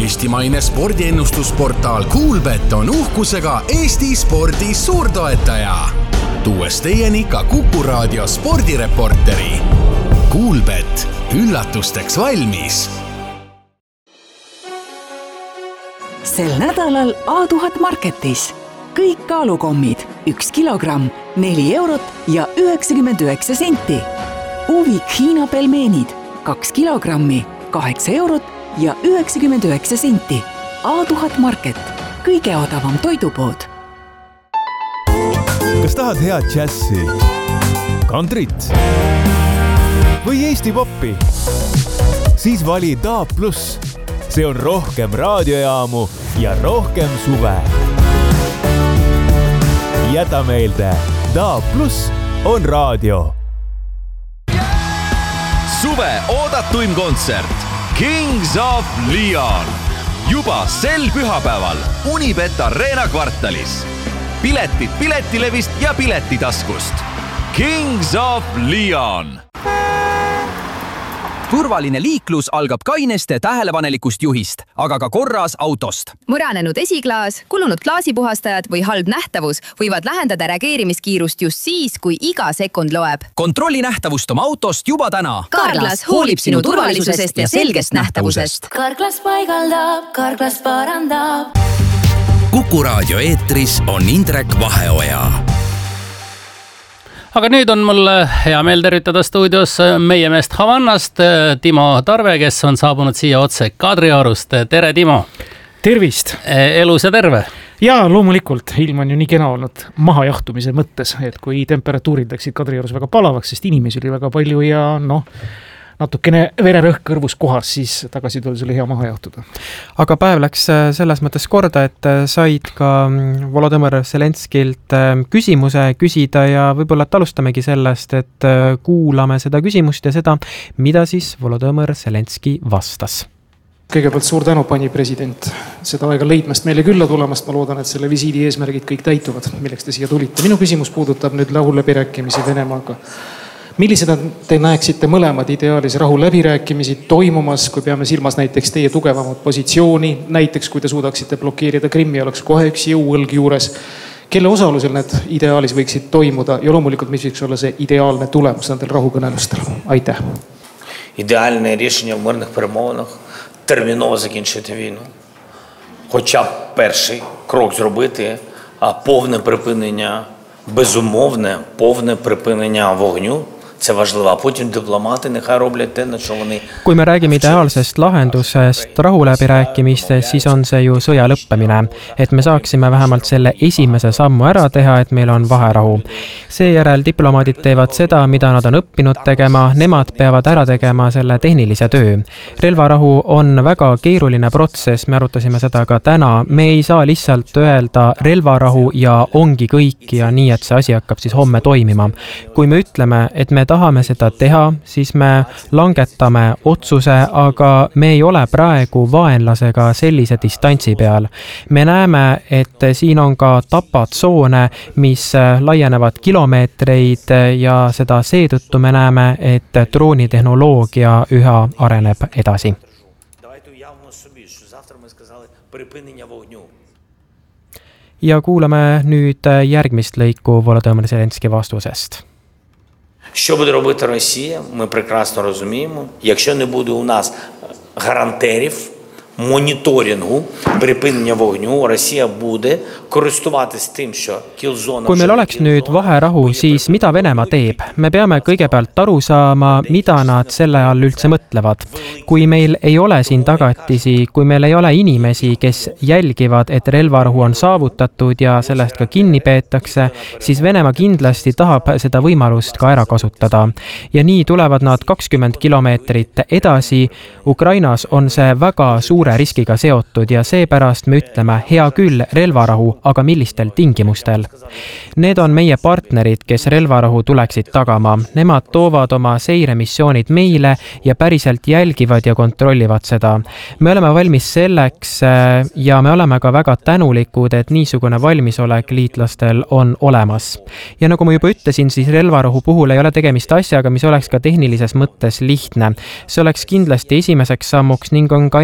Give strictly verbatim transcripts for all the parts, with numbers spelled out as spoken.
Eestimaine spordiennustusportaal Kuulbet on uhkusega Eesti spordi suurtoetaja. Tuues teieni ka Kuku Raadio spordireporteri. Kuulbet, üllatusteks valmis. Sel nädalal A tuhat Marketis. Kõik kaalukommid, üks kilogramm, neli eurot ja üheksakümmend üheksa senti. Uvik Hiina pelmeenid, kaks kilogrammi, kaheksa eurot ja üheksakümmend üheksa senti. A tuhat Market, kõige odavam toidupood. Kas tahad head džässi, kantrit või Eesti poppi? Siis vali D A B plus. See on rohkem raadiojaamu ja rohkem suve. Jäta meelde, D A B plus on raadio. Suve oodatuim kontsert Kings of Leon. Juba sel pühapäeval Unibet Arena kvartalis. Piletid Piletilevist ja Piletitaskust. Kings of Leon. Turvaline liiklus algab kaineste tähelepanelikust juhist, aga ka korras autost. Muranenud esiklaas, kulunud klaasipuhastajad või halb nähtavus võivad lähendada reageerimiskiirust just siis, kui iga sekund loeb. Kontrolli nähtavust oma autost juba täna. Carglass hoolib sinu turvalisusest ja selgest nähtavusest. Carglass paigaldab, Carglass parandab. Kuku Raadio eetris on Indrek Vaheoja. Aga nüüd on mul hea meel tervitada stuudios meie meest Havannast, Timo Tarve, kes on saabunud siia otse Kadriorust. Tere, Timo! Tervist! Elus ja terve? Jaa, loomulikult. Ilm on ju nii kena olnud mahajahtumise mõttes, et kui temperatuurid läksid Kadriorus väga palavaks, sest inimesi oli väga palju ja noh, natukene vererõhk kõrvus kohas, siis tagasi tulles oli hea maha jahtuda. Aga päev läks selles mõttes korda, et said ka Volodõmõr Zelenskilt küsimuse küsida ja võib-olla et alustamegi sellest, et kuulame seda küsimust ja seda, mida siis Volodõmõr Zelenski vastas. Kõigepealt suur tänu, pani president, seda aega leidmast meile külla tulemast. Ma loodan, et selle visiidi eesmärgid kõik täituvad, milleks te siia tulite. Minu küsimus puudutab nüüd rahuläbirääkimisi Venemaaga. Millised te näeksite mõlemad ideaalis rahu läbirääkimisi toimumas, kui peame silmas näiteks teie tugevamat positsiooni, näiteks kui te suudaksite blokeerida Krimmi ja oleks kohe üks jõuõlg juures, kelle osalusel need ideaalis võiksid toimuda ja loomulikult mis võiks olla see ideaalne tulemus nendel rahukõnelustel? Aitäh! Ідеальне рішення в мирних перемовинах терміново закінчити війну. Хоча б перший крок зробити, а повне припинення, безумовне, повне припинення вогню. See важливо, а потім дипломати нехай роблять те, на що вони... Kui me räägime ideaalsest lahendusest rahuläbirääkimistes, siis on see ju sõja lõppemine, et me saaksime vähemalt selle esimese sammu ära teha, et meil on vaherahu. Seejärel diplomaadid teevad seda, mida nad on õppinud tegema, nemad peavad ära tegema selle tehnilise töö. Relvarahu on väga keeruline protsess, me arutasime seda ka täna. Me ei saa lihtsalt öelda relvarahu ja ongi kõik ja nii, et see asi hakkab siis homme toimima. Kui me ütleme, et me tahame seda teha, siis me langetame otsuse, aga me ei ole praegu vaenlasega sellise distantsi peal. Me näeme, et siin on ka tapatsoone, mis laienevad kilomeetreid ja seda seetõttu me näeme, et droonitehnoloogia üha areneb edasi. Ja kuulame nüüd järgmist lõiku Volodõmõr Zelenski vastusest. Що буде робити Росія, ми прекрасно розуміємо. Якщо не буде у нас гарантерів, monitoringu pripinja vognu, Russia bude koristuvades tým, що killzona... Kui meil oleks nüüd vaherahu, siis mida Venemaa teeb? Me peame kõigepealt aru saama, mida nad selle all üldse mõtlevad. Kui meil ei ole siin tagatisi, kui meil ei ole inimesi, kes jälgivad, et relvarahu on saavutatud ja sellest ka kinni peetakse, siis Venemaa kindlasti tahab seda võimalust ka ära kasutada. Ja nii tulevad nad kakskümmend kilomeetrit edasi. Ukrainas on see väga suure riskiga seotud ja seepärast me ütleme hea küll relvarahu, aga millistel tingimustel. Need on meie partnerid, kes relvarahu tuleksid tagama. Nemad toovad oma seiremissioonid meile ja päriselt jälgivad ja kontrollivad seda. Me oleme valmis selleks ja me oleme ka väga tänulikud, et niisugune valmisolek liitlastel on olemas. Ja nagu ma juba ütlesin, siis relvarahu puhul ei ole tegemist asjaga, mis oleks ka tehnilises mõttes lihtne. See oleks kindlasti esimeseks sammuks ning on ka järgmisi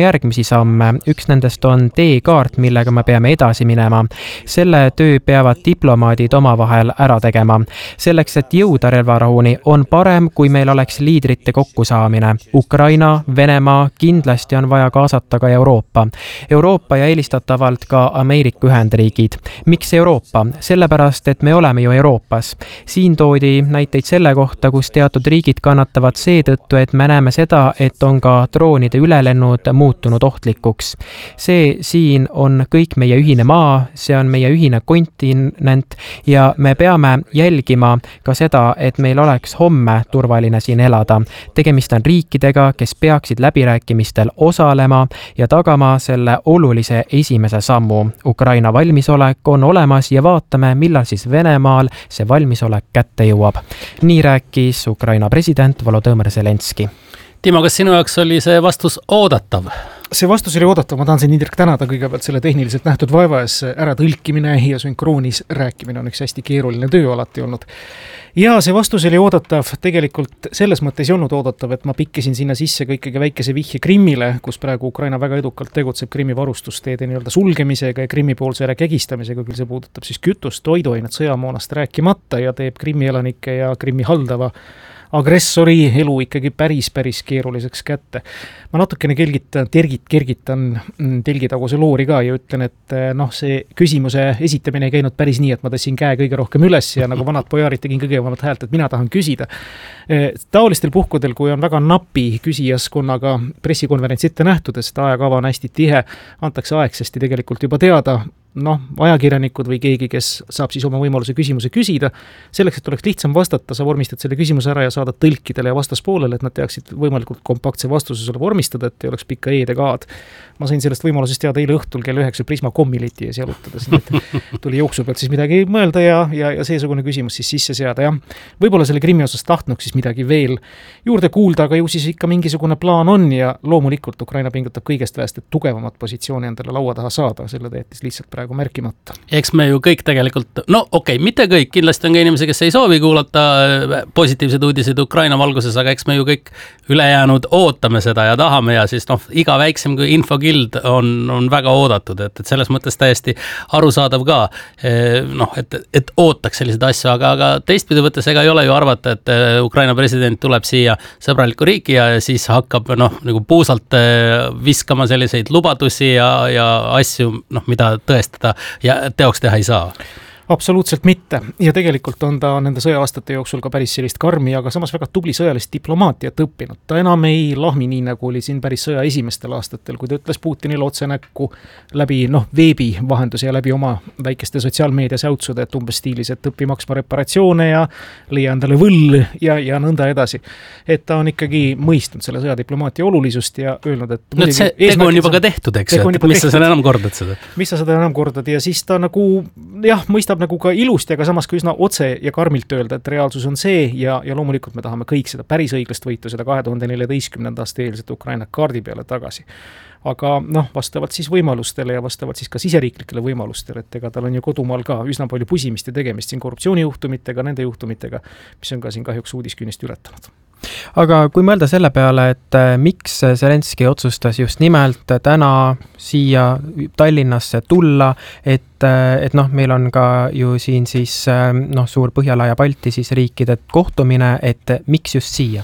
samme. Üks nendest on teekaart, millega me peame edasi minema. Selle töö peavad diplomaadid omavahel ära tegema. Selleks, et jõuda relvarahuni, on parem, kui meil oleks liidrite kokkusaamine. Ukraina, Venemaa, kindlasti on vaja kaasata ka Euroopa. Euroopa ja eelistatavalt ka Ameerika Ühendriigid. Miks Euroopa? Sellepärast, et me oleme ju Euroopas. Siin toodi näiteid selle kohta, kus teatud riigid kannatavad seetõttu, et me näeme seda, et on ka droonide ülelennud muutunud ohtlikuks. See siin on kõik meie ühine maa, see on meie ühine kontinent ja me peame jälgima ka seda, et meil oleks homme turvaline siin elada. Tegemist on riikidega, kes peaksid läbirääkimistel osalema ja tagama selle olulise esimese sammu. Ukraina valmisolek on olemas ja vaatame, millal siis Venemaal see valmisolek kätte jõuab. Nii rääkis Ukraina president Volodõmõr Zelenski. Timo, kas sinu jaoks oli see vastus oodatav? See vastus oli oodatav, ma tahan siin Indrek tänada kõigepealt selle tehniliselt nähtud vaeva ees. Ära tõlkimine ja sünkroonis rääkimine on üks hästi keeruline töö alati olnud. Ja see vastus oli oodatav, tegelikult selles mõttes ei olnud oodatav, et ma pikkisin sinna sisse ka ikkagi väikese vihje Krimmile, kus praegu Ukraina väga edukalt tegutseb Krimmi varustusteede nii-öelda sulgemisega ja Krimmi poolse kägistamisega, küll see puudutab siis kütust, toiduainet, sõjamoonast rääkimata ja teeb Krimmi elanike ja Krimmi haldava agressori elu ikkagi päris, päris keeruliseks kätte. Ma natukene kelgitan, tergit, kergitan telgitaguse loori ka ja ütlen, et noh, see küsimuse esitamine ei käinud päris nii, et ma tõssin käe kõige rohkem üles ja nagu vanad pojaarid tegin kõigevamat häält, et mina tahan küsida. Taolistel puhkudel, kui on väga napi küsijaskonnaga pressikonverents ette nähtudes, et ajakava on hästi tihe, antakse aegsasti tegelikult juba teada, noh, ajakirjanikud või keegi, kes saab siis oma võimaluse küsimuse küsida. Selleks, et oleks lihtsam vastata, sa vormistad selle küsimuse ära ja saada tõlkidele ja vastaspoolele, et nad teaksid võimalikult kompaktse vastuse sulle vormistada, et ei oleks pikka eed ega aad. Ma sain sellest võimalusest teada eile õhtul kell üheksa Prisma kommiliti ees jalutades, nii et tuli jooksu pealt siis midagi mõelda ja, ja, ja seesugune küsimus siis sisse seada. Ja võib-olla selle Krimmi osas tahtnuks siis midagi veel juurde kuulda, aga ju siis ikka mingisugune plaan on ja loomulikult Ukraina pingutab kõigest väest, et tugevamat positsiooni endale laua taha saada, selle teetis lihtsalt praegu märkimata. Eks me ju kõik tegelikult, no okei, okay, mitte kõik, kindlasti on ka inimesi, kes ei soovi kuulata positiivsed uudised Ukraina valguses, aga eks me ju kõik ülejäänud ootame seda ja tahame ja siis noh, iga väiksem kui infogild on, on väga oodatud, et, et selles mõttes täiesti arusaadav ka, noh, et, et ootaks selliseid asju, aga, aga teistpidi võttes ega ei ole ju arvata, et Ukraina president tuleb siia sõbralikku riiki ja siis hakkab noh, nagu puusalt viskama selliseid lubadusi ja, ja asju, noh, mida tõestada ja teoks teha ei saa. Absoluutselt mitte. Ja tegelikult on ta nende sõja-aastate jooksul ka päris sellist karmi, aga samas väga tubli sõjalist diplomaatiat õppinud. Ta enam ei lahmi nii, nagu oli siin päris sõja esimestel aastatel, kui ta ütles Putinile otse näkku läbi noh, veebi vahendus ja läbi oma väikeste sotsiaalmeedia säutsude, et umbes stiilis, et õppi maksma reparatsioone ja leia endale võll ja, ja nõnda edasi. Et ta on ikkagi mõistnud selle sõjadiplomaatia olulisust ja öelnud, et... No see tegu on juba ka tehtud, eks ju, et mis sa seda enam kordad seda? Mis sa seda enam kordad ja siis ta nagu, jah, mõistab nagu ka ilusti, aga samas ka üsna otse ja karmilt öelda, et reaalsus on see ja, ja loomulikult me tahame kõik seda päris õiglast võitu, seda kahe tuhande neljateistkümnenda aasta eelset Ukraina kaardi peale tagasi. Aga noh, vastavalt siis võimalustele ja vastavalt siis ka siseriiklikele võimalustele, et ega tal on ju kodumaal ka üsna palju pusimist ja tegemist siin korruptsioonijuhtumitega, nende juhtumitega, mis on ka siin kahjuks uudiskünnist ületanud. Aga kui mõelda selle peale, et miks Zelenski otsustas just nimelt täna siia Tallinnasse tulla, et, et noh, meil on ka ju siin siis noh, suur Põhjala ja Balti siis riikide kohtumine, et miks just siia?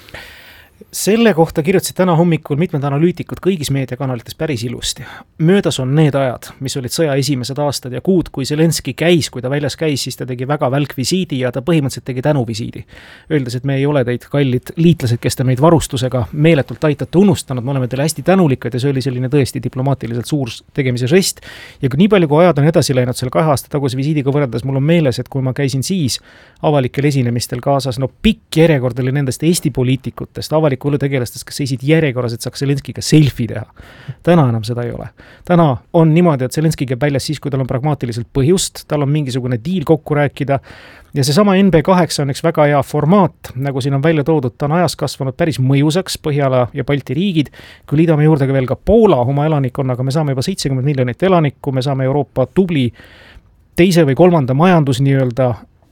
Selle kohta kirjutasid täna hommikul mitmed analüütikud kõigis meediakanalites päris ilusti. Möödas on need ajad, mis olid sõja esimesed aastad ja kuud, kui Zelenski käis, kui ta väljas käis, siis ta tegi väga välkvisiidi ja ta põhimõtteliselt tegi tänuvisiidi. Öeldes, et me ei ole teid kallid liitlased, kes te meid varustusega meeletult aitate unustanud, me oleme teile hästi tänulikud ja see oli selline tõesti diplomaatiliselt suur tegemise žest. Ja kui nii palju, kui ajad on edasi läinud selle kahe aasta taguse visiidiga võrreldes, mul on meeles, et kui ma käisin siis avalikel esinemistel kaasas, no pikk järjekord oli nendest Eesti poliitikutest, avaliku tegelastest, kes seisid järjekorras, et saaks Zelenskiga selfie teha. Täna enam seda ei ole. Täna on niimoodi, et Zelenski käib väljas siis, kui tal on pragmaatiliselt põhjust, tal on mingisugune diil kokku rääkida ja see sama N B kaheksa on üks väga hea formaat, nagu siin on välja toodud, ta on ajas kasvanud päris mõjusaks, Põhjala ja Balti riigid, kui liidame juurde ka veel ka Poola oma elanikkonnaga, me saame juba seitsekümmend miljonit elanikku, me saame Euroopa tubli teise või kolmanda majandus nii-öelda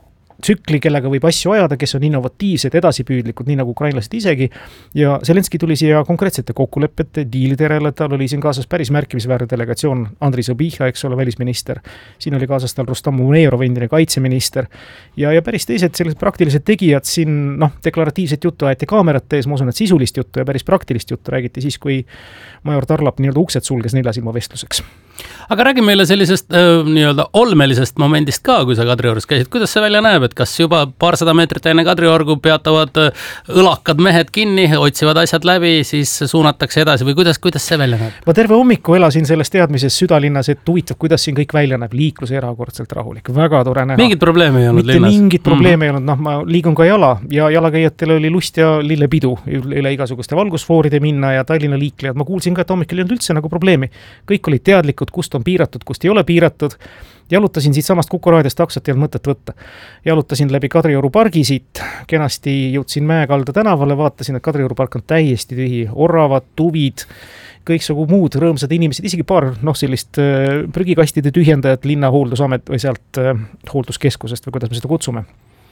tsükli, kellega võib asju ajada, kes on innovatiivsed, edasipüüdlikud, nii nagu ukrainlased isegi. Ja Zelenski tuli siia konkreetsete kokkulepete, diiliderele, tal oli siin kaasas päris märkimisväärne delegatsioon, Andri Sõbiha, eks ole, välisminister. Siin oli kaasas tal Rustam Umerov, endine kaitseminister. Ja, ja päris teised sellised praktilised tegijad siin, noh, deklaratiivset juttu aeti kaamerate ees, ma usun, et sisulist juttu ja päris praktilist juttu räägiti siis, kui major Tarlap nii-öelda uksed sulges neljasilma vestluseks. Aga räägi meile sellisest äh, nii-öelda olmelisest momendist ka, kui sa Kadriorus käisid. Kuidas see välja näeb, et kas juba paarsada meetrit enne Kadriorgu peatavad õlakad mehed kinni, otsivad asjad läbi, siis suunatakse edasi või kuidas, kuidas see välja näeb? Ma terve hommiku elasin selles teadmises südalinnas, et huvitav, kuidas siin kõik välja näeb. Liiklus erakordselt rahulik, väga tore näha. Mingit probleemi ei olnud Mitte linnas? Mingit probleemi mm. ei olnud, noh, ma liigun ka jala ja jalakäijatele oli lust ja lillepidu üle igasuguste valgusfooride minna ja Tallinna liiklejad. Ma kuulsin ka, et hommikul ei olnud üldse nagu probleemi. Kõik olid teadlikud, kust on piiratud, kust ei ole piiratud. Jalutasin siit samast Kuku raadios taksot ei olnud mõtet võtta. Jalutasin läbi Kadrioru pargi siit, kenasti jõudsin Mäekalda tänavale, vaatasin, et Kadrioru park on täiesti tühi, oravad, tuvid, kõiksugu muud rõõmsad inimesed, isegi paar noh, sellist äh, prügikastide tühjendajat linna hooldusamet või sealt äh, hoolduskeskusest või kuidas me seda kutsume.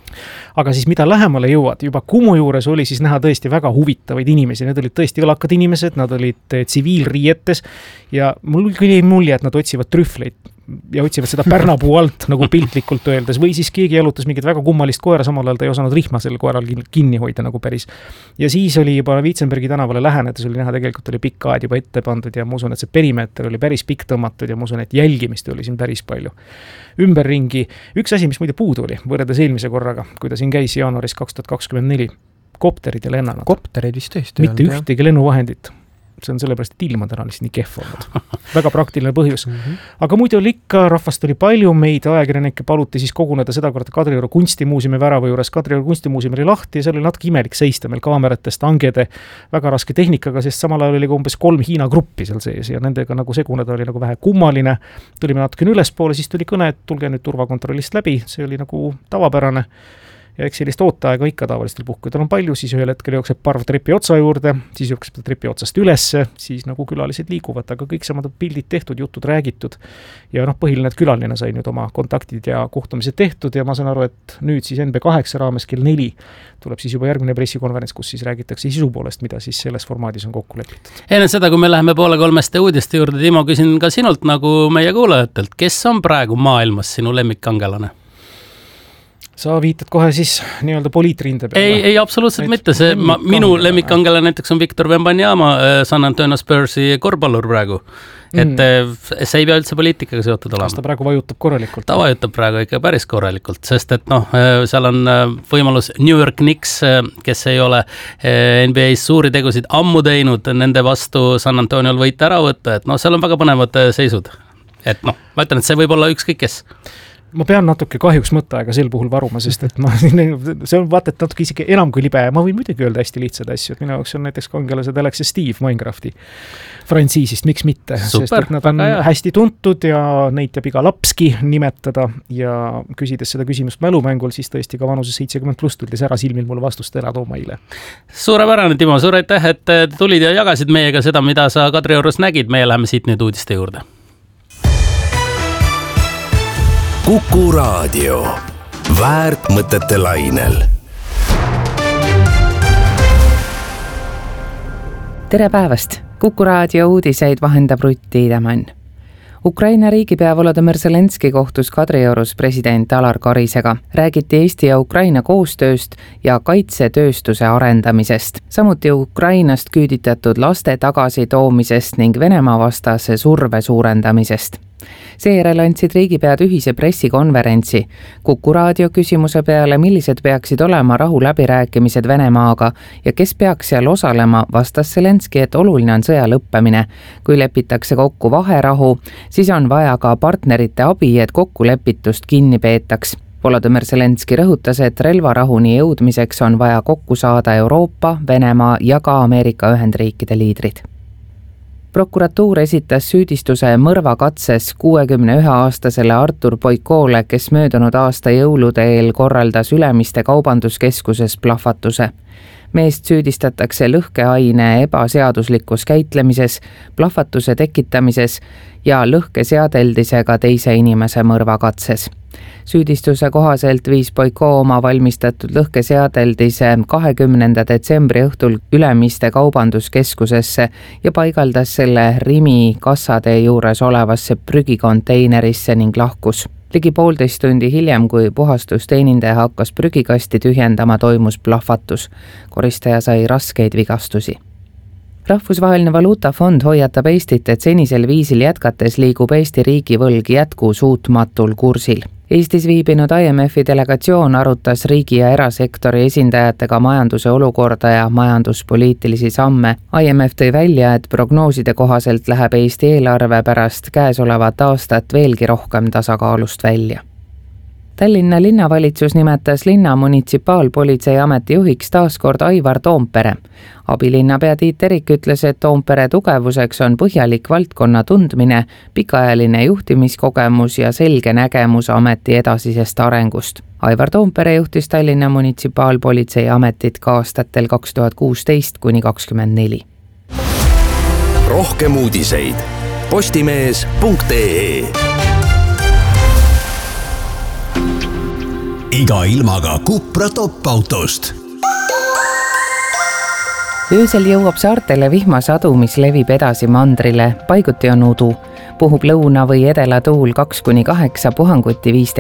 Aga siis mida lähemale jõuad, juba Kumu juures oli siis näha tõesti väga huvitavaid inimesi, need olid tõesti õlakad inimesed, nad olid tsiviilriietes ja mul küll ei mulje, et nad otsivad trühvleid ja otsivad seda pärnapuu alt, nagu piltlikult öeldes, või siis keegi jalutas mingit väga kummalist koera, samal ajal ta ei osanud rihma selle koeral kinni hoida nagu päris. Ja siis oli juba Viitsenbergi tänavale lähenedes, oli näha, tegelikult oli pikk aed juba ette pandud ja ma usun, et see perimeeter oli päris pikk tõmmatud ja ma usun, et jälgimist oli siin päris palju. Ümberringi, üks asi, mis muide puudu oli, võrreldes eelmise korraga, kui ta siin käis jaanuaris kaks tuhat kakskümmend neli, kopterid ja lennanud. Kopterid vist tõesti. Mitte ühtegi lennuvahendit. See on sellepärast, et ilmad on lihtsalt nii kehv olnud. Väga praktiline põhjus. Mm-hmm. Aga muidu oli ikka, rahvast oli palju, meid ajakirjanikke paluti siis koguneda seda korda Kadrioru kunstimuuseumi värava juures. Kadrioru kunstimuuseumi oli lahti ja see oli natuke imelik seista meil kaameratest, angede, väga raske tehnikaga, sest samal ajal oli ka umbes kolm Hiina gruppi seal sees ja nendega nagu seguneda oli nagu vähe kummaline. Tulime natukene ülespoole, siis tuli kõne, et tulge nüüd turvakontrollist läbi, see oli nagu tavapärane. Ja eks sellist ooteaega ikka tavalistel puhkudel on palju, siis ühel hetkel jookseb parv trepi otsa juurde, siis jookseb trepi otsast ülesse, siis nagu külalised liiguvad, aga kõik samad pildid tehtud, jutud räägitud ja noh, põhiline, et külaline sai nüüd oma kontaktid ja kohtumised tehtud ja ma saan aru, et nüüd siis N B kaheksa raames kell neli tuleb siis juba järgmine pressikonverents, kus siis räägitakse sisu poolest, mida siis selles formaadis on kokku lepitud. Enne seda, kui me läheme poole kolmeste uudiste juurde, Timo, küsin ka sinult nagu meie kuulajatelt, kes on praegu maailmas sinu lemmikkangelane? Sa viitad kohe siis nii-öelda poliitrinde peale? Ei, ei absoluutselt Näit, mitte. See, ma, minu lemmikkangelane näiteks on Victor Wembanyama, San Antonio Spursi korvpallur praegu. Et mm. see ei pea üldse poliitikaga seotud olema. Kas ta praegu vajutab korralikult? Ta vajutab praegu ikka päris korralikult, sest et noh, seal on võimalus New York Knicks, kes ei ole N B A-s suuri tegusid ammu teinud, nende vastu San Antoniol võita ära võtta, et noh, seal on väga põnevad seisud. Et noh, ma ütlen, et see võib olla ükskõik kes. Ma pean natuke kahjuks mõtteaega sel puhul varuma, sest et ma, see on vaata, et natuke isegi enam kui libe ja ma võin muidugi öelda hästi lihtsad asju, et minu jaoks on näiteks kangelased Alex ja Steve Minecrafti frantsiisist, miks mitte, Super, sest et nad on jah. hästi tuntud ja neid teab iga lapski nimetada ja küsides seda küsimust mälumängul, siis tõesti ka vanuses seitsekümmend pluss tuldi sära silmil mulle vastust ära tooma eile. Suurepärane, Timo, suur aitäh, et tulid ja jagasid meiega seda, mida sa Kadriorus nägid, meie läheme siit nüüd uudiste juurde. Kuku raadio. Väärt mõtete lainel. Tere päevast! Kuku raadio uudiseid vahendab Rutt Tiidemann. Ukraina riigipea Volodõmõr Zelenski kohtus Kadriorus president Alar Karisega. Räägiti Eesti ja Ukraina koostööst ja kaitsetööstuse arendamisest. Samuti Ukrainast küüditatud laste tagasitoomisest ning Venemaa vastase surve suurendamisest. Seejärel andsid riigipead ühise pressikonverentsi. Kuku raadio küsimuse peale, millised peaksid olema rahuläbirääkimised Venemaaga ja kes peaks seal osalema, vastas Zelenski, et oluline on sõja lõppemine. Kui lepitakse kokku vaherahu, siis on vaja ka partnerite abi, et kokkulepitust kinni peetaks. Volodõmõr Zelenski rõhutas, et relvarahuni jõudmiseks on vaja kokku saada Euroopa, Venemaa ja ka Ameerika Ühendriikide liidrid. Prokuratuur esitas süüdistuse mõrvakatses kuuekümne ühe aastasele Artur Boikoole, kes möödunud aasta jõulude eel korraldas Ülemiste kaubanduskeskuses plahvatuse. Meest süüdistatakse lõhkeaine ebaseaduslikus käitlemises, plahvatuse tekitamises ja lõhkeseadeldisega teise inimese mõrvakatses. Süüdistuse kohaselt viis Boiko oma valmistatud lõhkeseadeldise kahekümnenda detsembri õhtul Ülemiste kaubanduskeskusesse ja paigaldas selle Rimi kassade juures olevasse prügikonteinerisse ning lahkus. Ligi poolteist tundi hiljem, kui puhastusteenindaja hakkas prügikasti tühjendama, toimus plahvatus. Koristaja sai raskeid vigastusi. Rahvusvaheline valuutafond hoiatab Eestit, et senisel viisil jätkates liigub Eesti riigivõlg jätkusuutmatul kursil. Eestis viibinud I M F-i delegatsioon arutas riigi ja erasektori esindajatega majanduse olukorda ja majanduspoliitilisi samme. I M F tõi välja, et prognooside kohaselt läheb Eesti eelarve pärast käesolevat aastat veelgi rohkem tasakaalust välja. Tallinna linnavalitsus nimetas linna munitsipaalpolitseiameti juhiks taaskord Aivar Toompere. Abilinnapea Tiit Terik ütles, et Toompere tugevuseks on põhjalik valdkonna tundmine, pikaajaline juhtimiskogemus ja selge nägemus ameti edasisest arengust. Aivar Toompere juhtis Tallinna munitsipaalpolitseiametit ka aastatel kaks tuhat kuusteist kuni kakskümmend neli. Rohkem uudiseid postimees punkt ee. Iga ilmaga Cupra top-autost. Öösel jõuab saartele vihmasadu, mis levib edasi mandrile. Paiguti on udu. Puhub lõuna või edela tuul kaks kuni kaheksa, puhanguti viisteist.